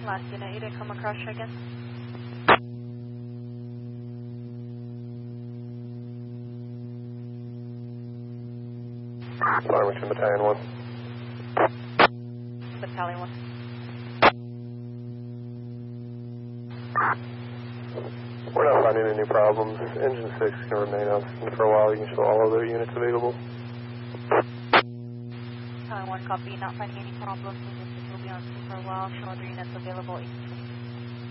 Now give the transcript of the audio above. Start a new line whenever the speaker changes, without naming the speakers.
Last unit, you didn't come across again?
Farmington Battalion 1.
Battalion 1.
We're not finding any problems. Engine 6 can remain on for a while. You can show all other units available.
Battalion 1 copy, not finding any problems. Engine 6 will be on for a while. Show other units available.